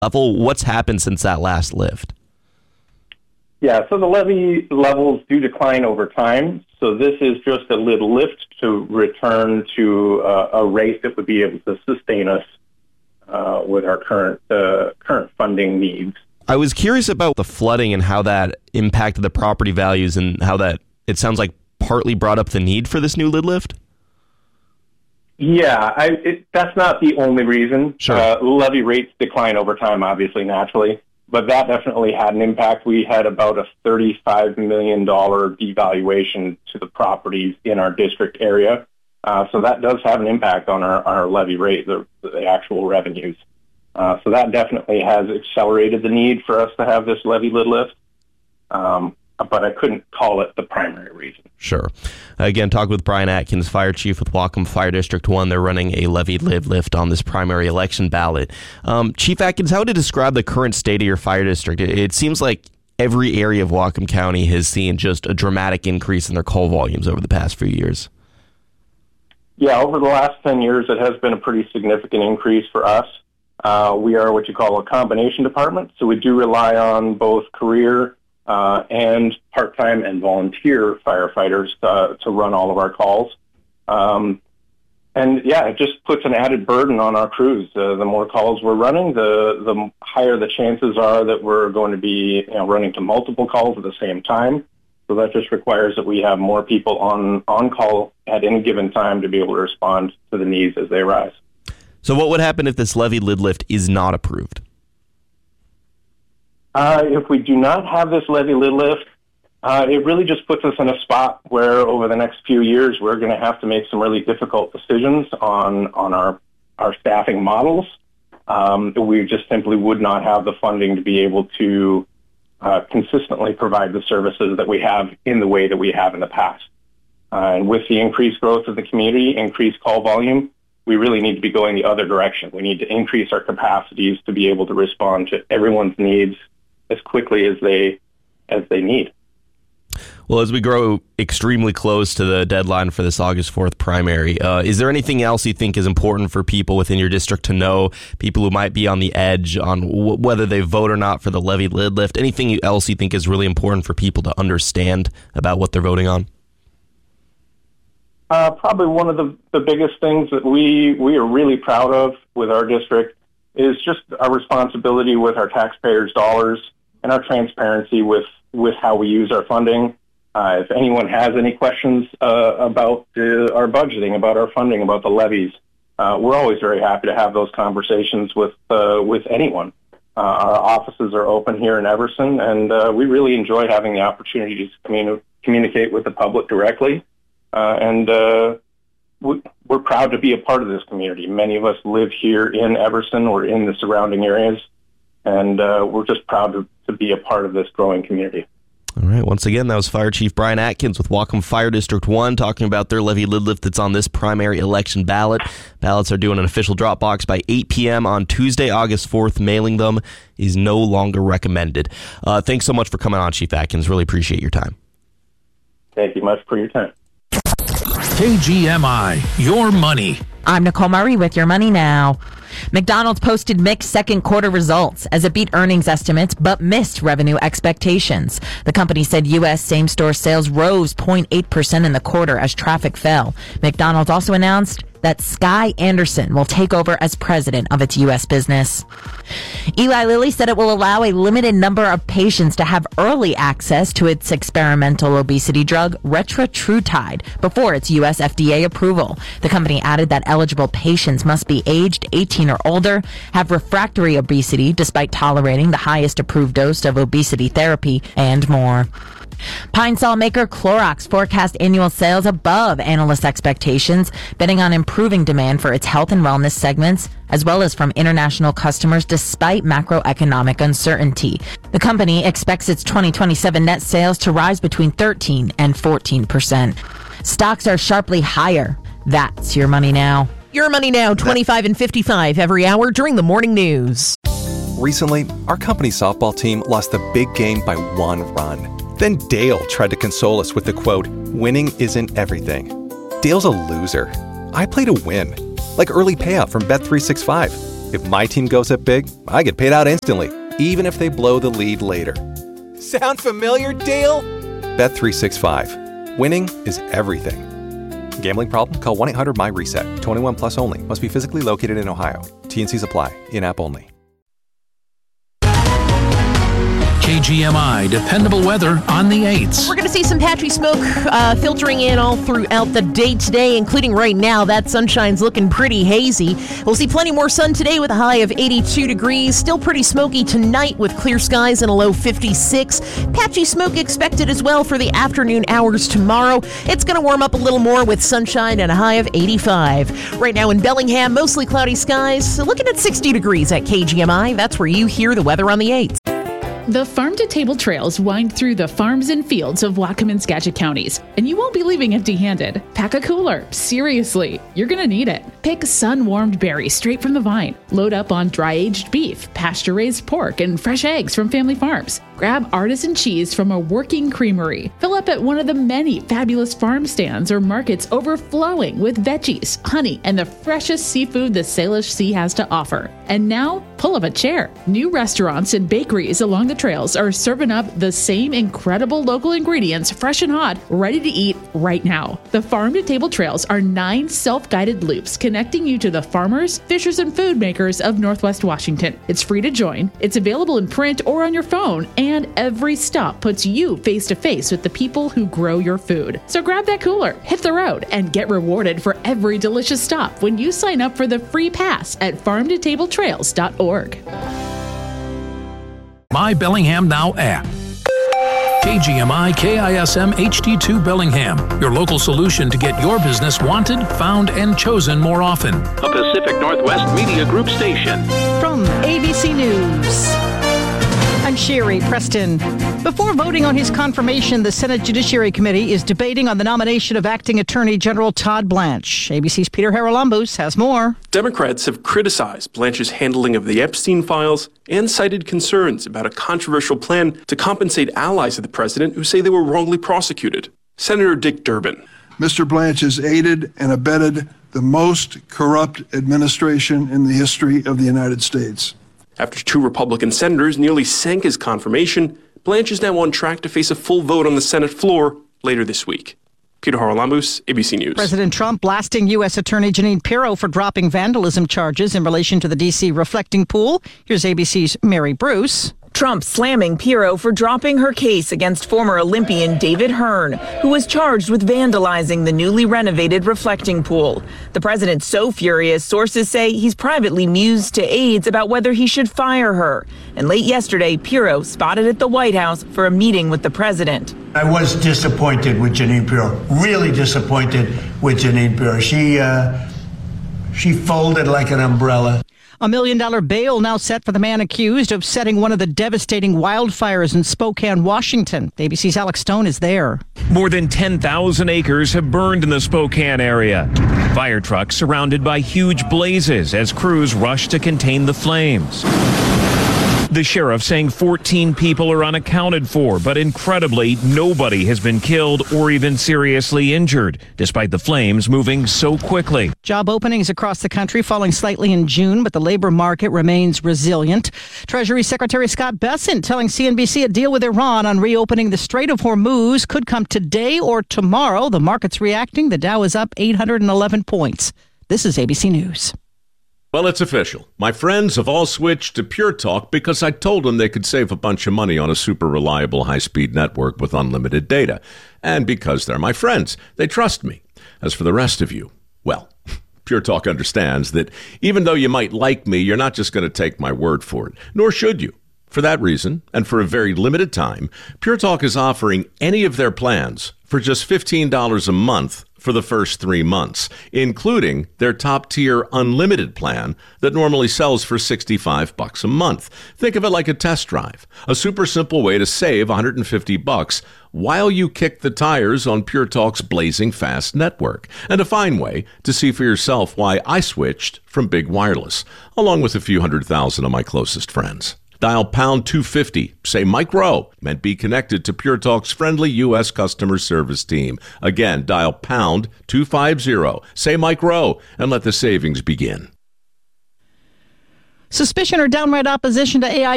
level. What's happened since that last lift? Yeah, so the levy levels do decline over time. So this is just a little lift to return to a rate that would be able to sustain us with our current funding needs. I was curious about the flooding and how that impacted the property values and how that, it sounds like, partly brought up the need for this new lid lift? Yeah, that's not the only reason. Sure. Levy rates decline over time, obviously, naturally. But that definitely had an impact. We had about a $35 million devaluation to the properties in our district area. So that does have an impact on our levy rate, the actual revenues. So that definitely has accelerated the need for us to have this levy lid lift. But I couldn't call it the primary reason. Sure. Again, talk with Brian Atkins, Fire Chief with Whatcom Fire District 1. They're running a levy lid lift on this primary election ballot. Chief Atkins, how would you describe the current state of your fire district? It seems like every area of Whatcom County has seen just a dramatic increase in their call volumes over the past few years. Yeah, over the last 10 years, it has been a pretty significant increase for us. We are what you call a combination department, so we do rely on both career and part-time and volunteer firefighters to run all of our calls. And yeah, it just puts an added burden on our crews. The more calls we're running, the higher the chances are that we're going to be running to multiple calls at the same time. So that just requires that we have more people on call at any given time to be able to respond to the needs as they arise. So what would happen if this levy lid lift is not approved? If we do not have this levy lid lift, it really just puts us in a spot where over the next few years we're going to have to make some really difficult decisions on our staffing models. We just simply would not have the funding to be able to consistently provide the services that we have in the way that we have in the past. And with the increased growth of the community, increased call volume, we really need to be going the other direction. We need to increase our capacities to be able to respond to everyone's needs as quickly as they need. Well, as we grow extremely close to the deadline for this August 4th primary, is there anything else you think is important for people within your district to know, people who might be on the edge on whether they vote or not for the levy lid lift? Anything else you think is really important for people to understand about what they're voting on? Probably one of the biggest things that we are really proud of with our district is just our responsibility with our taxpayers' dollars and our transparency with how we use our funding. If anyone has any questions about our budgeting, about our funding, about the levies, we're always very happy to have those conversations with anyone. Our offices are open here in Everson, and we really enjoy having the opportunity to communicate with the public directly. We're proud to be a part of this community. Many of us live here in Everson or in the surrounding areas, and we're just proud to be a part of this growing community. All right. Once again, that was Fire Chief Brian Atkins with Whatcom Fire District 1 talking about their levy lid lift that's on this primary election ballot. Ballots are due in an official drop box by 8 p.m. on Tuesday, August 4th. Mailing them is no longer recommended. Thanks so much for coming on, Chief Atkins. Really appreciate your time. Thank you much for your time. KGMI, your money. I'm Nicole Murray with Your Money Now. McDonald's posted mixed second quarter results as it beat earnings estimates but missed revenue expectations. The company said U.S. same-store sales rose 0.8% in the quarter as traffic fell. McDonald's also announced that Sky Anderson will take over as president of its U.S. business. Eli Lilly said it will allow a limited number of patients to have early access to its experimental obesity drug, Retatrutide, before its U.S. FDA approval. The company added that eligible patients must be aged 18 or older, have refractory obesity despite tolerating the highest approved dose of obesity therapy, and more. Pine Sol maker Clorox forecast annual sales above analyst expectations, betting on improving demand for its health and wellness segments, as well as from international customers despite macroeconomic uncertainty. The company expects its 2027 net sales to rise between 13 and 14%. Stocks are sharply higher. That's Your Money Now. Your Money Now, 25 and 55 every hour during the morning news. Recently, our company's softball team lost the big game by 1 run. Then Dale tried to console us with the quote, "Winning isn't everything." Dale's a loser. I play to win, like early payout from Bet365. If my team goes up big, I get paid out instantly, even if they blow the lead later. Sound familiar, Dale? Bet365. Winning is everything. Gambling problem? Call 1-800-MY-RESET. 21 plus only. Must be physically located in Ohio. T&Cs apply. In-app only. KGMI dependable weather on the 8s. We're going to see some patchy smoke filtering in all throughout the day today, including right now. That sunshine's looking pretty hazy. We'll see plenty more sun today with a high of 82 degrees. Still pretty smoky tonight with clear skies and a low 56. Patchy smoke expected as well for the afternoon hours tomorrow. It's going to warm up a little more with sunshine and a high of 85. Right now in Bellingham, mostly cloudy skies. Looking at 60 degrees at KGMI. That's where you hear the weather on the 8s. The farm-to-table trails wind through the farms and fields of Whatcom and Skagit counties, and you won't be leaving empty-handed. Pack a cooler. Seriously, you're going to need it. Pick sun-warmed berries straight from the vine. Load up on dry-aged beef, pasture-raised pork, and fresh eggs from family farms. Grab artisan cheese from a working creamery. Fill up at one of the many fabulous farm stands or markets overflowing with veggies, honey, and the freshest seafood the Salish Sea has to offer. And now, pull up a chair. New restaurants and bakeries along the trails are serving up the same incredible local ingredients, fresh and hot, ready to eat right now. The Farm to Table Trails are 9 self-guided loops connecting you to the farmers, fishers, and food makers of Northwest Washington. It's free to join. It's available in print or on your phone, and every stop puts you face to face with the people who grow your food. So grab that cooler, hit the road, and get rewarded for every delicious stop when you sign up for the free pass at farmtotabletrails.org. My Bellingham Now app. KGMI KISM HD2 Bellingham, your local solution to get your business wanted, found, and chosen more often. A Pacific Northwest Media Group station. From ABC News, I'm Sherry Preston. Before voting on his confirmation, the Senate Judiciary Committee is debating on the nomination of Acting Attorney General Todd Blanche. ABC's Peter Haralambous has more. Democrats have criticized Blanche's handling of the Epstein files and cited concerns about a controversial plan to compensate allies of the president who say they were wrongly prosecuted. Senator Dick Durbin. Mr. Blanche has aided and abetted the most corrupt administration in the history of the United States. After 2 Republican senators nearly sank his confirmation, Blanche is now on track to face a full vote on the Senate floor later this week. Peter Haralambous, ABC News. President Trump blasting U.S. Attorney Jeanine Pirro for dropping vandalism charges in relation to the D.C. reflecting pool. Here's ABC's Mary Bruce. Trump slamming Pirro for dropping her case against former Olympian David Hearn, who was charged with vandalizing the newly renovated reflecting pool. The president's so furious, sources say he's privately mused to aides about whether he should fire her. And late yesterday, Pirro spotted at the White House for a meeting with the president. I was disappointed with Jeanine Pirro, really disappointed with Jeanine Pirro. She folded like an umbrella. $1 million bail now set for the man accused of setting one of the devastating wildfires in Spokane, Washington. ABC's Alex Stone is there. More than 10,000 acres have burned in the Spokane area. Fire trucks surrounded by huge blazes as crews rush to contain the flames. The sheriff saying 14 people are unaccounted for, but incredibly, nobody has been killed or even seriously injured, despite the flames moving so quickly. Job openings across the country falling slightly in June, but the labor market remains resilient. Treasury Secretary Scott Bessent telling CNBC a deal with Iran on reopening the Strait of Hormuz could come today or tomorrow. The market's reacting. The Dow is up 811 points. This is ABC News. Well, it's official. My friends have all switched to Pure Talk because I told them they could save a bunch of money on a super reliable high-speed network with unlimited data. And because they're my friends, they trust me. As for the rest of you, well, Pure Talk understands that even though you might like me, you're not just going to take my word for it, nor should you. For that reason, and for a very limited time, Pure Talk is offering any of their plans for just $15 a month for the first 3 months, including their top-tier unlimited plan that normally sells for $65 a month. Think of it like a test drive, a super simple way to save $150 while you kick the tires on Pure Talk's blazing fast network, and a fine way to see for yourself why I switched from big wireless, along with a few 100,000 of my closest friends. Dial pound 250, say Mike Rowe, and be connected to Pure Talk's friendly U.S. customer service team. Again, dial pound 250, say Mike Rowe, and let the savings begin. Suspicion or downright opposition to AI